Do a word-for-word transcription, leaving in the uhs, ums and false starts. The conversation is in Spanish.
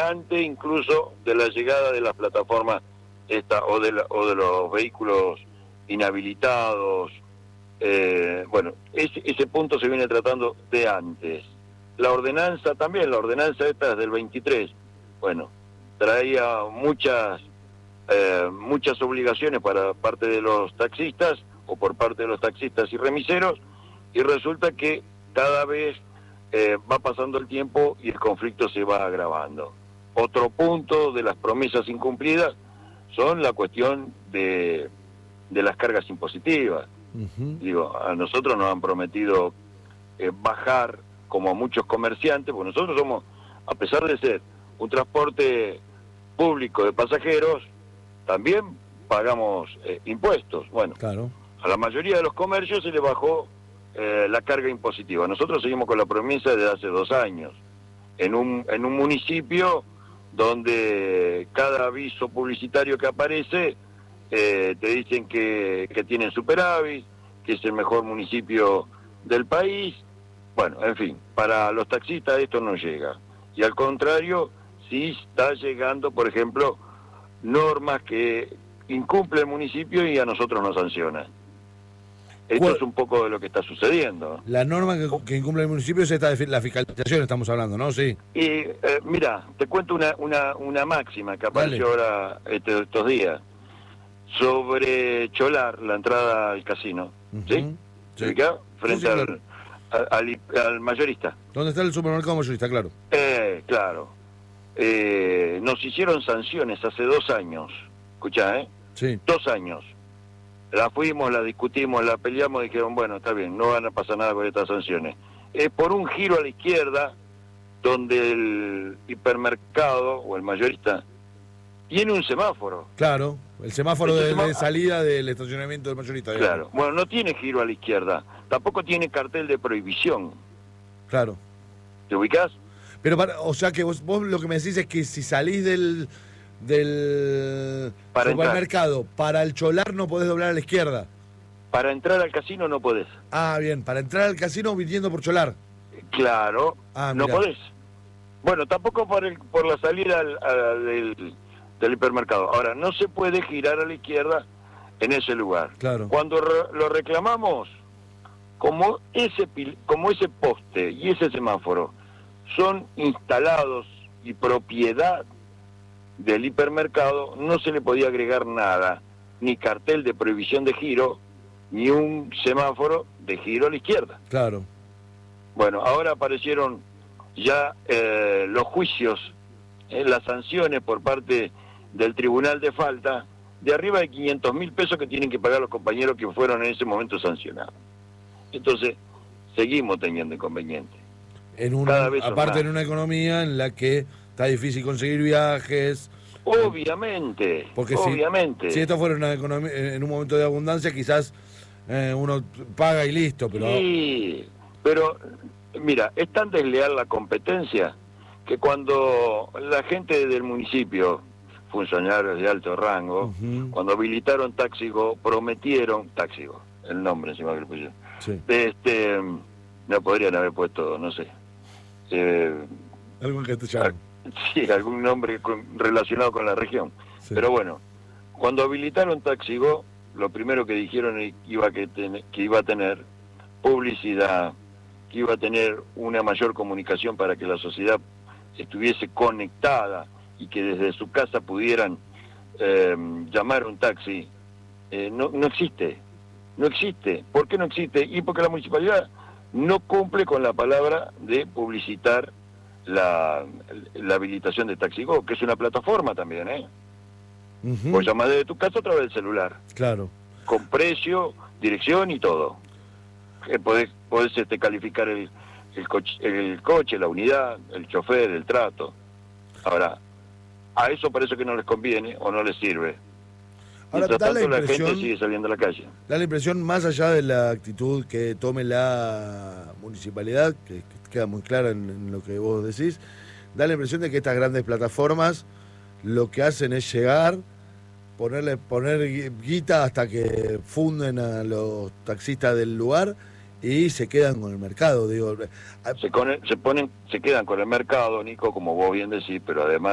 antes incluso de la llegada de las plataformas esta, o, de la, o de los vehículos inhabilitados. Eh, bueno, ese, ese punto se viene tratando de antes. La ordenanza también, la ordenanza esta es del veintitrés, bueno, traía muchas eh, muchas obligaciones para parte de los taxistas o por parte de los taxistas y remiseros, y resulta que cada vez eh, va pasando el tiempo y el conflicto se va agravando. Otro punto de las promesas incumplidas son la cuestión de, de las cargas impositivas. Uh-huh. Digo, a nosotros nos han prometido eh, bajar, como a muchos comerciantes, porque nosotros somos, a pesar de ser un transporte público de pasajeros, también pagamos eh, impuestos. Bueno, claro. A la mayoría de los comercios se le bajó eh, la carga impositiva. Nosotros seguimos con la promesa desde hace dos años, en un, en un municipio donde cada aviso publicitario que aparece eh, te dicen que, que tienen superávit, que es el mejor municipio del país. Bueno, en fin, para los taxistas esto no llega. Y al contrario, sí está llegando, por ejemplo, normas que incumple el municipio y a nosotros nos sancionan. Esto ¿Cuál? Es un poco de lo que está sucediendo. La norma que, que incumple el municipio es esta de la fiscalización, estamos hablando, ¿no? Sí. Y eh, mira, te cuento una, una, una máxima que apareció Dale. ahora este, estos días sobre Cholar, la entrada al casino. Uh-huh. ¿Sí? Sí. ¿Ubicado? Frente sí, sí, claro. al, al, al mayorista. ¿Dónde está el supermercado mayorista? Claro. Eh, claro. Eh, nos hicieron sanciones hace dos años. Escuchá, ¿eh? Sí. Dos años. La fuimos, la discutimos, la peleamos, dijeron, bueno, está bien, no van a pasar nada con estas sanciones. Es por un giro a la izquierda, donde el hipermercado o el mayorista tiene un semáforo. Claro, el semáforo de, semá... de salida del estacionamiento del mayorista. Digamos. Claro, bueno, no tiene giro a la izquierda, tampoco tiene cartel de prohibición. Claro. ¿Te ubicás? Pero, para, o sea que vos, vos lo que me decís es que si salís del... del para supermercado, entrar. Para el Cholar no podés doblar a la izquierda. Para entrar al casino no podés. Ah, bien, para entrar al casino viniendo por Cholar. Claro, ah, no podés. Bueno, tampoco por, el, por la salida al, al, del, del hipermercado. Ahora, no se puede girar a la izquierda en ese lugar. Claro. Cuando re, lo reclamamos, como ese, como ese poste y ese semáforo son instalados y propiedad del hipermercado, no se le podía agregar nada, ni cartel de prohibición de giro, ni un semáforo de giro a la izquierda. Claro. Bueno, ahora aparecieron ya eh, los juicios, eh, las sanciones por parte del Tribunal de Falta, de arriba de quinientos mil pesos que tienen que pagar los compañeros que fueron en ese momento sancionados. Entonces, seguimos teniendo inconvenientes. En un, aparte en una economía en la que está difícil conseguir viajes. Obviamente, porque obviamente. Si, si esto fuera una economía, en un momento de abundancia, quizás eh, uno paga y listo. Pero sí, pero mira, es tan desleal la competencia que cuando la gente del municipio, funcionarios de alto rango, uh-huh. cuando habilitaron Taxigo, prometieron, Taxigo, el nombre encima que le pusieron, sí. este, no podrían haber puesto, no sé, eh, algo en castellano. Sí, algún nombre con, relacionado con la región. Sí. Pero bueno, cuando habilitaron Taxigo, lo primero que dijeron es que iba, que, ten, que iba a tener publicidad, que iba a tener una mayor comunicación para que la sociedad estuviese conectada y que desde su casa pudieran eh, llamar un taxi. Eh, no, no existe, no existe. ¿Por qué no existe? Y porque la municipalidad no cumple con la palabra de publicitar La, la habilitación de Taxigo, que es una plataforma también, ¿eh? Uh-huh. Vos llamás desde tu casa a través del celular. Claro. Con precio, dirección y todo. Eh, podés, podés este, calificar el, el, coche, el coche, la unidad, el chofer, el trato. Ahora, a eso parece que no les conviene o no les sirve. Ahora, Mientras da tanto, la, la gente sigue saliendo a la calle. Da la impresión, más allá de la actitud que tome la municipalidad, que, que queda muy clara en, en lo que vos decís, da la impresión de que estas grandes plataformas lo que hacen es llegar, ponerle poner guita hasta que funden a los taxistas del lugar y se quedan con el mercado. Digo, se, con, se ponen, se quedan con el mercado, Nico, como vos bien decís, pero además